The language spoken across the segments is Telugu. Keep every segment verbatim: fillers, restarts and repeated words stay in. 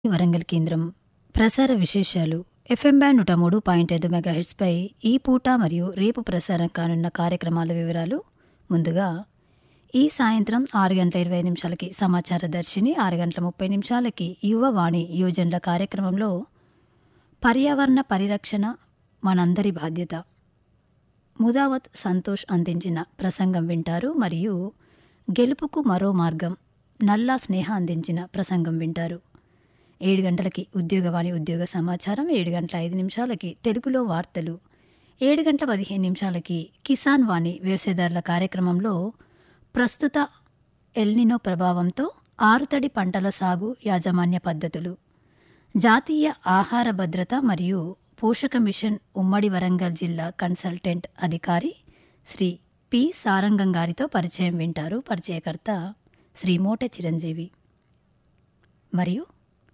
వరంగల్ కేంద్రం ప్రసార విశేషాలు ఎఫ్ఎం బ్యాండ్ నూట మూడు పాయింట్ ఐదు మెగాహెర్ట్స్పై ఈ పూట మరియు రేపు ప్రసారం కానున్న కార్యక్రమాల వివరాలు. ముందుగా ఈ సాయంత్రం ఆరు గంటల ఇరవై నిమిషాలకి సమాచార దర్శిని, ఆరు గంటల ముప్పై నిమిషాలకి యువవాణి యోజనల కార్యక్రమంలో పర్యావరణ పరిరక్షణ మనందరి బాధ్యత ముదావత్ సంతోష్ అందించిన ప్రసంగం వింటారు. మరియు గెలుపుకు మరో మార్గం నల్లా స్నేహ అందించిన ప్రసంగం వింటారు. ఏడు గంటలకి ఉద్యోగవాణి ఉద్యోగ సమాచారం, ఏడు గంటల ఐదు నిమిషాలకి తెలుగులో వార్తలు, ఏడు గంటల పదిహేను నిమిషాలకి కిసాన్ వాణి వ్యవసాయదారుల కార్యక్రమంలో ప్రస్తుత ఎల్నినో ప్రభావంతో ఆరుతడి పంటల సాగు యాజమాన్య పద్ధతులు, జాతీయ ఆహార భద్రత మరియు పోషక మిషన్ ఉమ్మడి వరంగల్ జిల్లా కన్సల్టెంట్ అధికారి శ్రీ పి సారంగం గారితో పరిచయం వింటారు. పరిచయకర్త శ్రీ మోటె చిరంజీవి. మరియు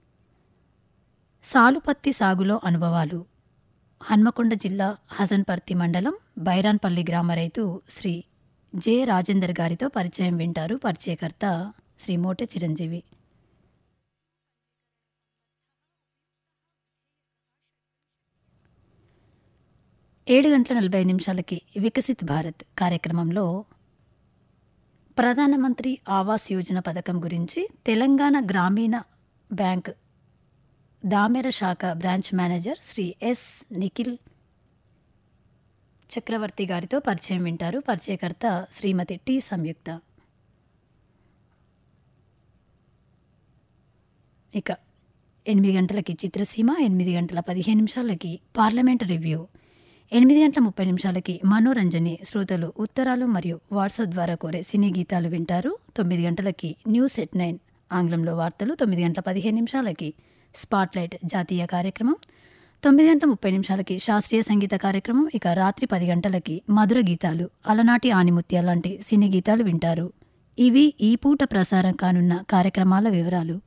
సాలుపత్తి సాగులో అనుభవాలు, హన్మకొండ జిల్లా హసన్పర్తి మండలం బైరాన్పల్లి గ్రామ రైతు శ్రీ జె రాజేందర్ గారితో పరిచయం వింటారు. పరిచయకర్త శ్రీ మోటె చిరంజీవి. ఏడు గంటల నలభై నిమిషాలకి వికసిత్ భారత్ కార్యక్రమంలో ప్రధానమంత్రి ఆవాస్ యోజన పథకం గురించి తెలంగాణ గ్రామీణ బ్యాంక్ దామెర శాఖ branch manager Shri yes Nikhil చక్రవర్తి గారితో పరిచయం వింటారు. పరిచయకర్త శ్రీమతి టి సంయుక్త. ఇక ఎనిమిది గంటలకి చిత్రసీమ, ఎనిమిది గంటల పదిహేను నిమిషాలకి పార్లమెంట్ రివ్యూ, ఎనిమిది గంటల ముప్పై నిమిషాలకి మనోరంజని శ్రోతలు ఉత్తరాలు మరియు వాట్సాప్ ద్వారా కోరే సినీ గీతాలు వింటారు. తొమ్మిది గంటలకి న్యూస్ ఎట్ నైన్ ఆంగ్లంలో వార్తలు, తొమ్మిది గంటల పదిహేను నిమిషాలకి స్పాట్లైట్ జాతీయ కార్యక్రమం, తొమ్మిది గంటల ముప్పై నిమిషాలకి శాస్త్రీయ సంగీత కార్యక్రమం. ఇక రాత్రి పది గంటలకి మధుర గీతాలు, అలనాటి ఆనిముత్యాల లాంటి సినీ గీతాలు వింటారు. ఇవి ఈ పూట ప్రసారం కానున్న కార్యక్రమాల వివరాలు.